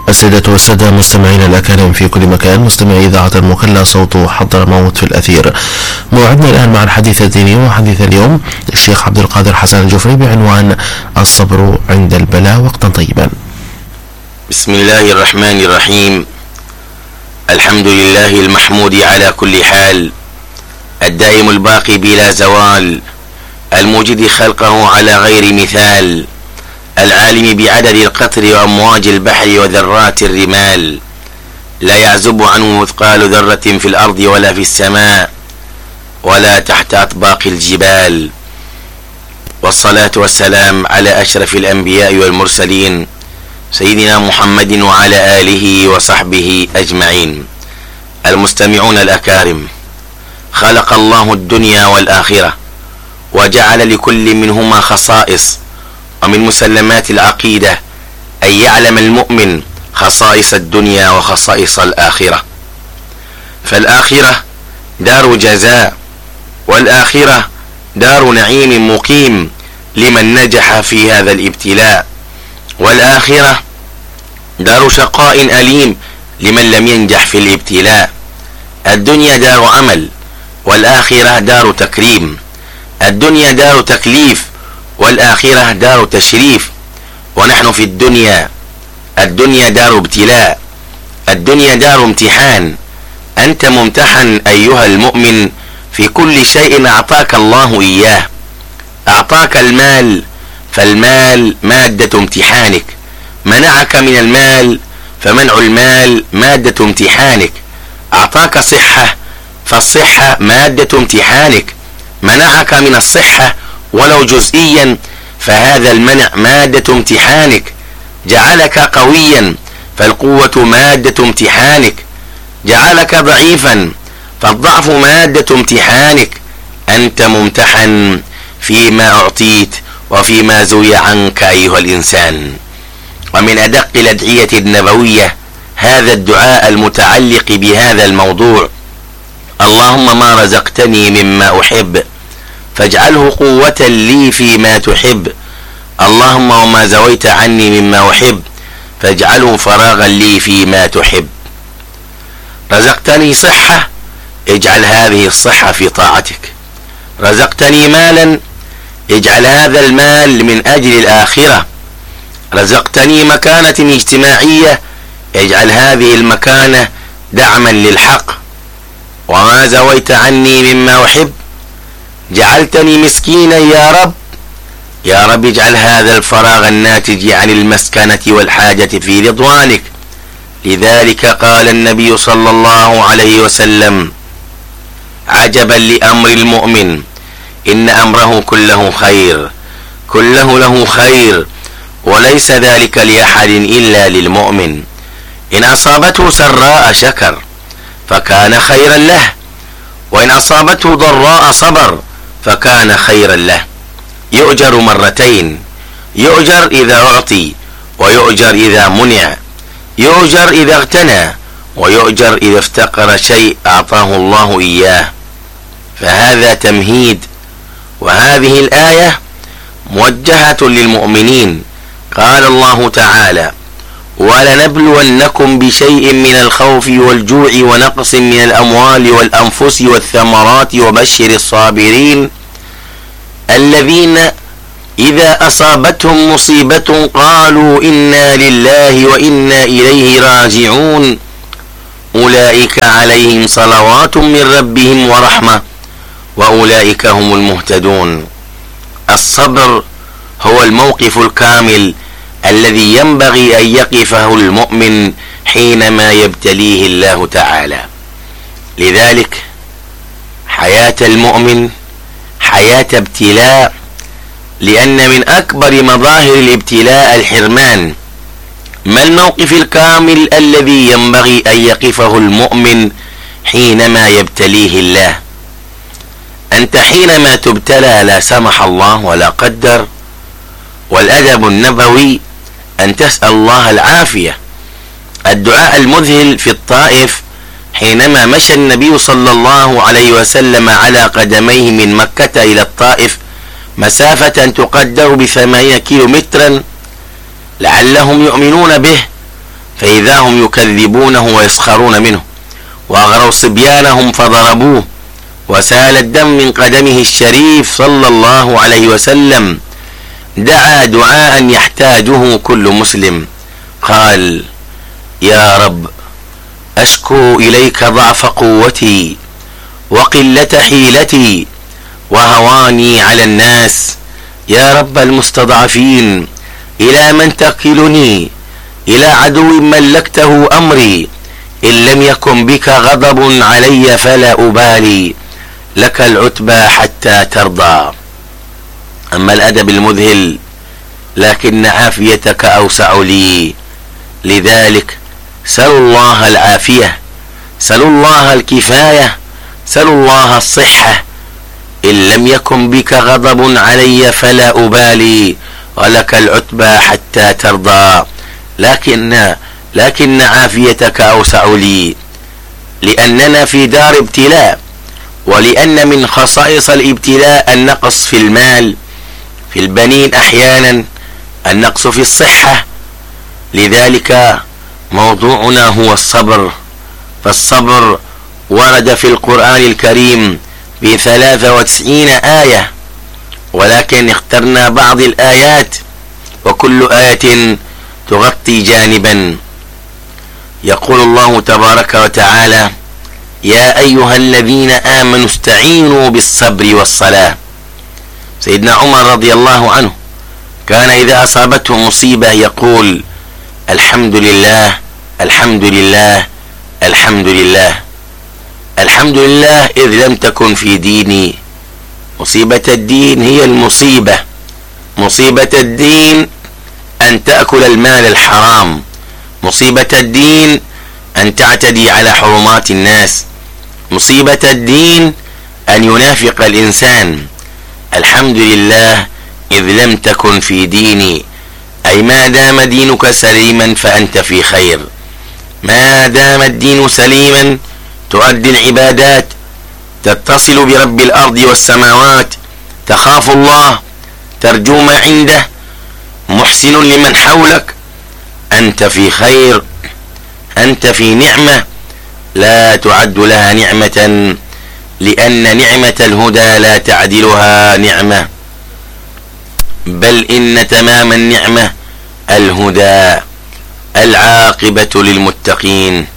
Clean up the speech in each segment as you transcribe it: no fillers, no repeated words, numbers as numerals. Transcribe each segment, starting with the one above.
السيدات والسادة مستمعين الأكارم في كل مكان، مستمعي إذاعة المكلا صوت حضرموت في الأثير. موعدنا الآن مع الحديث الديني، وحديث اليوم الشيخ عبد القادر حسن الجفري بعنوان الصبر عند البلاء. وقتا طيبا. بسم الله الرحمن الرحيم. الحمد لله المحمود على كل حال، الدائم الباقي بلا زوال، الموجد خلقه على غير مثال، العالم بعدد القطر وأمواج البحر وذرات الرمال، لا يعزب عنه مثقال ذرة في الأرض ولا في السماء ولا تحت أطباق الجبال. والصلاة والسلام على أشرف الأنبياء والمرسلين سيدنا محمد وعلى آله وصحبه أجمعين. المستمعون الأكارم، خلق الله الدنيا والآخرة، وجعل لكل منهما خصائص، ومن مسلمات العقيدة أن يعلم المؤمن خصائص الدنيا وخصائص الآخرة. فالآخرة دار جزاء، والآخرة دار نعيم مقيم لمن نجح في هذا الابتلاء، والآخرة دار شقاء أليم لمن لم ينجح في الابتلاء. الدنيا دار عمل، والآخرة دار تكريم. الدنيا دار تكليف، والآخرة دار تشريف. ونحن في الدنيا دار ابتلاء، الدنيا دار امتحان. أنت ممتحن أيها المؤمن في كل شيء أعطاك الله إياه. أعطاك المال، فالمال مادة امتحانك. منعك من المال، فمنع المال مادة امتحانك. أعطاك صحة، فالصحة مادة امتحانك. منعك من الصحة ولو جزئيا، فهذا المنع مادة امتحانك. جعلك قويا، فالقوة مادة امتحانك. جعلك ضعيفا، فالضعف مادة امتحانك. أنت ممتحن فيما أعطيت وفيما زوي عنك أيها الإنسان. ومن أدق الأدعية النبوية هذا الدعاء المتعلق بهذا الموضوع: اللهم ما رزقتني مما أحب فاجعله قوة لي فيما تحب. اللهم وما زويت عني مما أحب فاجعله فراغا لي فيما تحب. رزقتني صحة، اجعل هذه الصحة في طاعتك. رزقتني مالا، اجعل هذا المال من أجل الآخرة. رزقتني مكانة اجتماعية، اجعل هذه المكانة دعما للحق. وما زويت عني مما أحب جعلتني مسكينا يا رب. يا رب اجعل هذا الفراغ الناتج عن المسكنة والحاجة في رضوانك. لذلك قال النبي صلى الله عليه وسلم: عجبا لأمر المؤمن، إن أمره كله خير، كله له خير، وليس ذلك لأحد إلا للمؤمن. إن أصابته سراء شكر فكان خيرا له، وإن أصابته ضراء صبر فكان خيرا له. يؤجر مرتين: يؤجر إذا أعطي، ويؤجر إذا منع. يؤجر إذا اغتنى، ويؤجر إذا افتقر شيء أعطاه الله إياه. فهذا تمهيد، وهذه الآية موجهة للمؤمنين. قال الله تعالى: ولنبلونكم بشيء من الخوف والجوع ونقص من الأموال والأنفس والثمرات وبشر الصابرين الذين إذا أصابتهم مصيبة قالوا إنا لله وإنا إليه راجعون أولئك عليهم صلوات من ربهم ورحمة وأولئك هم المهتدون. الصبر هو الموقف الكامل الذي ينبغي أن يقفه المؤمن حينما يبتليه الله تعالى. لذلك حياة المؤمن حياة ابتلاء، لأن من أكبر مظاهر الابتلاء الحرمان. ما الموقف الكامل الذي ينبغي أن يقفه المؤمن حينما يبتليه الله؟ أنت حينما تبتلى لا سمح الله ولا قدر، والأدب النبوي أن تسأل الله العافية. الدعاء المذهل في الطائف حينما مشى النبي صلى الله عليه وسلم على قدميه من مكة إلى الطائف مسافة تقدر ب80 كيلومترا لعلهم يؤمنون به، فإذا هم يكذبونه ويسخرون منه، وأغروا صبيانهم فضربوه، وسال الدم من قدمه الشريف صلى الله عليه وسلم. دعا دعاء يحتاجه كل مسلم، قال: يا رب، أشكو إليك ضعف قوتي وقلة حيلتي وهواني على الناس. يا رب المستضعفين، إلى من تكلني؟ إلى عدو ملكته أمري. إن لم يكن بك غضب علي فلا أبالي، لك العتبى حتى ترضى. أما الأدب المذهل: لكن عافيتك أوسع لي، لذلك سلوا الله العافية، سلوا الله الكفاية، سلوا الله الصحة. إن لم يكن بك غضب علي فلا أبالي، ولك العتبى حتى ترضى. لكن عافيتك أوسع لي، لأننا في دار ابتلاء، ولأن من خصائص الابتلاء النقص في المال، في البنين أحيانا، النقص في الصحة. لذلك موضوعنا هو الصبر. فالصبر ورد في القرآن الكريم ب93 آية، ولكن اخترنا بعض الآيات، وكل آية تغطي جانبا. يقول الله تبارك وتعالى: يا أيها الذين آمنوا استعينوا بالصبر والصلاة. سيدنا عمر رضي الله عنه كان إذا أصابته مصيبة يقول: الحمد لله، الحمد لله، الحمد لله. الحمد لله إذ لم تكن في ديني. مصيبة الدين هي المصيبة. مصيبة الدين أن تأكل المال الحرام. مصيبة الدين أن تعتدي على حرمات الناس. مصيبة الدين أن ينافق الإنسان. الحمد لله إذ لم تكن في ديني، أي ما دام دينك سليما فأنت في خير. ما دام الدين سليما تؤدي العبادات، تتصل برب الأرض والسماوات، تخاف الله، ترجو ما عنده، محسن لمن حولك، أنت في خير، أنت في نعمة لا تعد لها نعمة، لأن نعمة الهدى لا تعدلها نعمة، بل إن تمام النعمة الهدى. العاقبة للمتقين.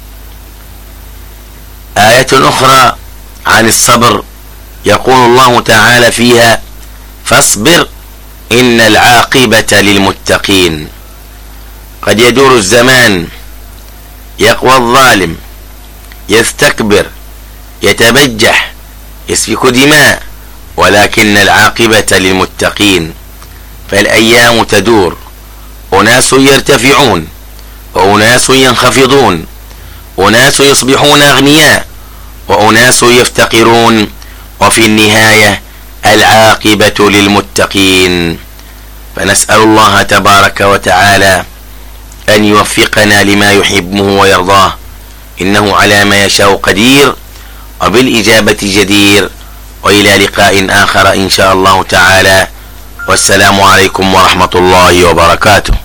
آية أخرى عن الصبر يقول الله تعالى فيها: فاصبر إن العاقبة للمتقين. قد يدور الزمان، يقوى الظالم، يستكبر، يتبجح، يسفك دماء، ولكن العاقبة للمتقين. فالأيام تدور، أناس يرتفعون وأناس ينخفضون، أناس يصبحون أغنياء وأناس يفتقرون، وفي النهاية العاقبة للمتقين. فنسأل الله تبارك وتعالى أن يوفقنا لما يحبه ويرضاه، إنه على ما يشاء قدير وبالإجابة جدير. وإلى لقاء آخر إن شاء الله تعالى، والسلام عليكم ورحمة الله وبركاته.